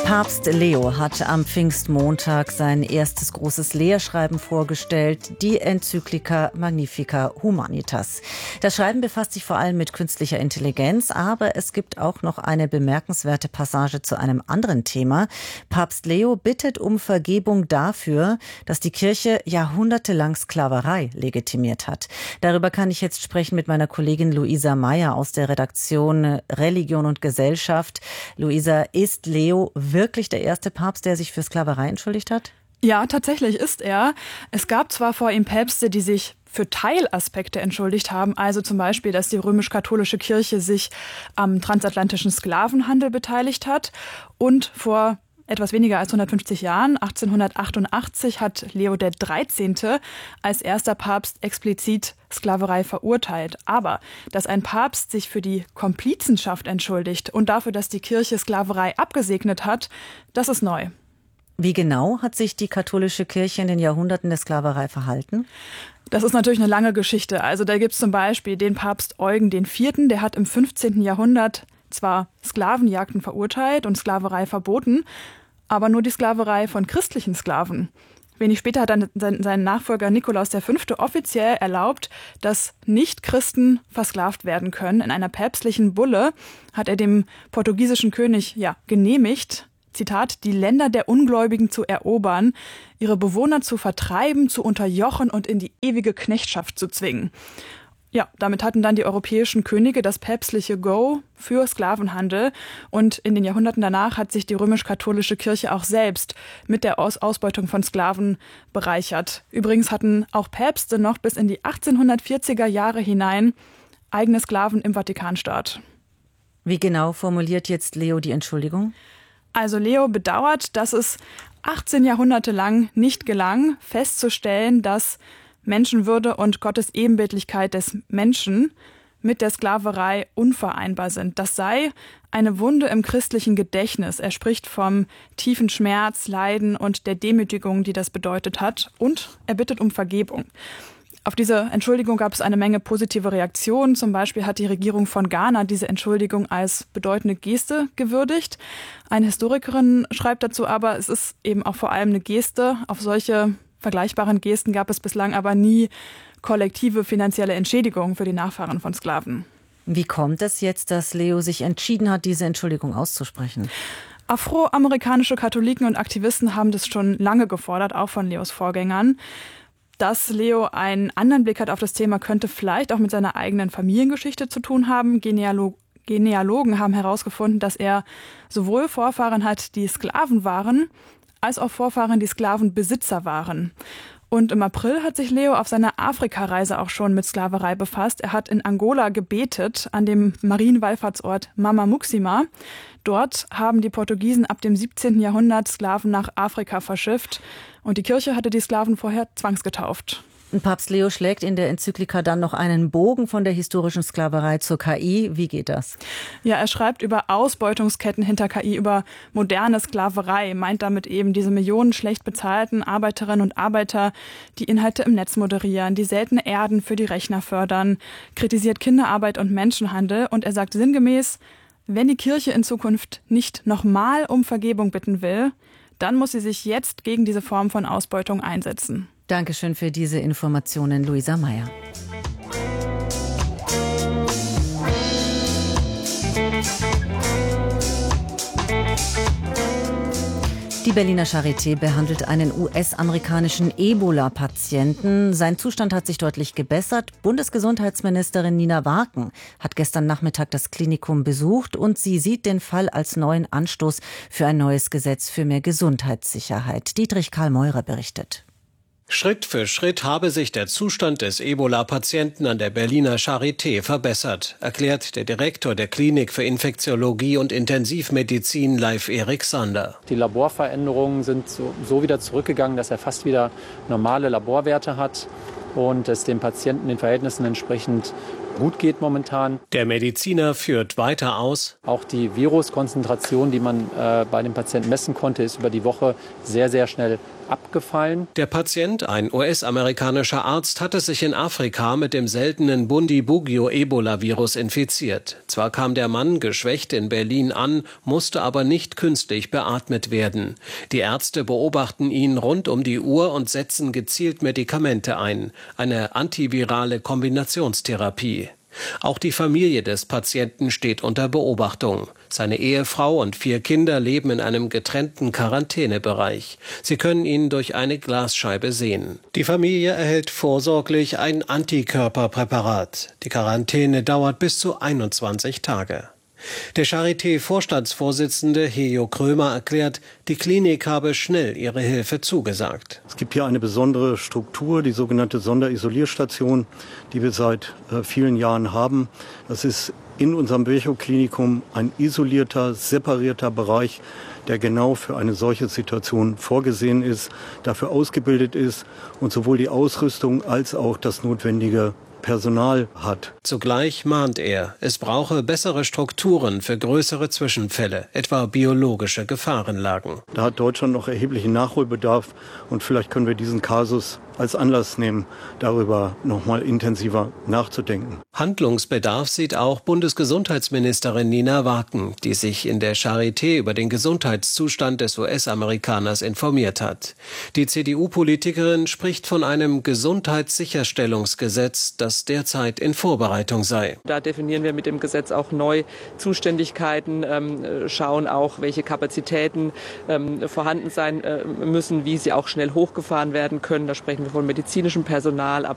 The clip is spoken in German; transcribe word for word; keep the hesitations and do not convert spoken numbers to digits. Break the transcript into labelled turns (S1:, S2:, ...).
S1: Papst Leo hat am Pfingstmontag sein erstes großes Lehrschreiben vorgestellt, die Enzyklika Magnificat Humanitas. Das Schreiben befasst sich vor allem mit künstlicher Intelligenz, aber es gibt auch noch eine bemerkenswerte Passage zu einem anderen Thema. Papst Leo bittet um Vergebung dafür, dass die Kirche jahrhundertelang Sklaverei legitimiert hat. Darüber kann ich jetzt sprechen mit meiner Kollegin Luisa Meyer aus der Redaktion Religion und Gesellschaft. Luisa, ist Leo wirklich der erste Papst, der sich für Sklaverei entschuldigt hat?
S2: Ja, tatsächlich ist er. Es gab zwar vor ihm Päpste, die sich für Teilaspekte entschuldigt haben, also zum Beispiel, dass die römisch-katholische Kirche sich am transatlantischen Sklavenhandel beteiligt hat. Und vor etwas weniger als hundertfünfzig Jahren, achtzehnhundertachtundachtzig, hat Leo der dreizehnte als erster Papst explizit Sklaverei verurteilt. Aber dass ein Papst sich für die Komplizenschaft entschuldigt und dafür, dass die Kirche Sklaverei abgesegnet hat, das ist neu.
S1: Wie genau hat sich die katholische Kirche in den Jahrhunderten der Sklaverei verhalten?
S2: Das ist natürlich eine lange Geschichte. Also da gibt es zum Beispiel den Papst Eugen der Vierte., der hat im fünfzehnten Jahrhundert zwar Sklavenjagden verurteilt und Sklaverei verboten, aber nur die Sklaverei von christlichen Sklaven. Wenig später hat dann sein Nachfolger Nikolaus der Fünfte offiziell erlaubt, dass Nichtchristen versklavt werden können. In einer päpstlichen Bulle hat er dem portugiesischen König ja genehmigt, Zitat, die Länder der Ungläubigen zu erobern, ihre Bewohner zu vertreiben, zu unterjochen und in die ewige Knechtschaft zu zwingen. Ja, damit hatten dann die europäischen Könige das päpstliche Go für Sklavenhandel. Und in den Jahrhunderten danach hat sich die römisch-katholische Kirche auch selbst mit der Aus- Ausbeutung von Sklaven bereichert. Übrigens hatten auch Päpste noch bis in die achtzehnhundertvierziger Jahre hinein eigene Sklaven im Vatikanstaat.
S1: Wie genau formuliert jetzt Leo die Entschuldigung?
S2: Also Leo bedauert, dass es achtzehn Jahrhunderte lang nicht gelang, festzustellen, dass Menschenwürde und Gottes Ebenbildlichkeit des Menschen mit der Sklaverei unvereinbar sind. Das sei eine Wunde im christlichen Gedächtnis. Er spricht vom tiefen Schmerz, Leiden und der Demütigung, die das bedeutet hat. Und er bittet um Vergebung. Auf diese Entschuldigung gab es eine Menge positive Reaktionen. Zum Beispiel hat die Regierung von Ghana diese Entschuldigung als bedeutende Geste gewürdigt. Eine Historikerin schreibt dazu aber, es ist eben auch vor allem eine Geste. Auf solche vergleichbaren Gesten gab es bislang aber nie kollektive finanzielle Entschädigung für die Nachfahren von Sklaven.
S1: Wie kommt es jetzt, dass Leo sich entschieden hat, diese Entschuldigung auszusprechen?
S2: Afroamerikanische Katholiken und Aktivisten haben das schon lange gefordert, auch von Leos Vorgängern. Dass Leo einen anderen Blick hat auf das Thema, könnte vielleicht auch mit seiner eigenen Familiengeschichte zu tun haben. Genealog- Genealogen haben herausgefunden, dass er sowohl Vorfahren hat, die Sklaven waren, als auch Vorfahren, die Sklavenbesitzer waren. Und im April hat sich Leo auf seiner Afrikareise auch schon mit Sklaverei befasst. Er hat in Angola gebetet, an dem Marienwallfahrtsort Mama Muxima. Dort haben die Portugiesen ab dem siebzehnten Jahrhundert Sklaven nach Afrika verschifft. Und die Kirche hatte die Sklaven vorher zwangsgetauft.
S1: Papst Leo schlägt in der Enzyklika dann noch einen Bogen von der historischen Sklaverei zur K I. Wie geht das?
S2: Ja, er schreibt über Ausbeutungsketten hinter K I, über moderne Sklaverei, meint damit eben diese Millionen schlecht bezahlten Arbeiterinnen und Arbeiter, die Inhalte im Netz moderieren, die seltene Erden für die Rechner fördern, kritisiert Kinderarbeit und Menschenhandel. Und er sagt sinngemäß, wenn die Kirche in Zukunft nicht nochmal um Vergebung bitten will, dann muss sie sich jetzt gegen diese Form von Ausbeutung einsetzen.
S1: Dankeschön für diese Informationen, Luisa Meyer. Die Berliner Charité behandelt einen U S-amerikanischen Ebola-Patienten. Sein Zustand hat sich deutlich gebessert. Bundesgesundheitsministerin Nina Warken hat gestern Nachmittag das Klinikum besucht und sie sieht den Fall als neuen Anstoß für ein neues Gesetz für mehr Gesundheitssicherheit. Dietrich Karl Meurer berichtet.
S3: Schritt für Schritt habe sich der Zustand des Ebola-Patienten an der Berliner Charité verbessert, erklärt der Direktor der Klinik für Infektiologie und Intensivmedizin, Leif Erik Sander.
S4: Die Laborveränderungen sind so, so wieder zurückgegangen, dass er fast wieder normale Laborwerte hat und es dem Patienten den Verhältnissen entsprechend gut geht momentan.
S3: Der Mediziner führt weiter aus:
S4: Auch die Viruskonzentration, die man äh, bei dem Patienten messen konnte, ist über die Woche sehr, sehr schnell abgefallen.
S3: Der Patient, ein U S-amerikanischer Arzt, hatte sich in Afrika mit dem seltenen Bundibugyo-Ebola-Virus infiziert. Zwar kam der Mann geschwächt in Berlin an, musste aber nicht künstlich beatmet werden. Die Ärzte beobachten ihn rund um die Uhr und setzen gezielt Medikamente ein. Eine antivirale Kombinationstherapie. Auch die Familie des Patienten steht unter Beobachtung. Seine Ehefrau und vier Kinder leben in einem getrennten Quarantänebereich. Sie können ihn durch eine Glasscheibe sehen. Die Familie erhält vorsorglich ein Antikörperpräparat. Die Quarantäne dauert bis zu einundzwanzig Tage. Der Charité-Vorstandsvorsitzende Hejo Krömer erklärt, die Klinik habe schnell ihre Hilfe zugesagt.
S5: Es gibt hier eine besondere Struktur, die sogenannte Sonderisolierstation, die wir seit äh, vielen Jahren haben. Das ist in unserem Virchow-Klinikum ein isolierter, separierter Bereich, der genau für eine solche Situation vorgesehen ist, dafür ausgebildet ist und sowohl die Ausrüstung als auch das notwendige Personal hat.
S3: Zugleich mahnt er, es brauche bessere Strukturen für größere Zwischenfälle, etwa biologische Gefahrenlagen.
S5: Da hat Deutschland noch erheblichen Nachholbedarf und vielleicht können wir diesen Kasus als Anlass nehmen, darüber noch mal intensiver nachzudenken.
S3: Handlungsbedarf sieht auch Bundesgesundheitsministerin Nina Waken, die sich in der Charité über den Gesundheitszustand des U S-Amerikaners informiert hat. Die C D U-Politikerin spricht von einem Gesundheitssicherstellungsgesetz, das derzeit in Vorbereitung sei.
S6: Da definieren wir mit dem Gesetz auch neu Zuständigkeiten, ähm, schauen auch, welche Kapazitäten ähm, vorhanden sein äh, müssen, wie sie auch schnell hochgefahren werden können. Da sprechen wir von medizinischem Personal,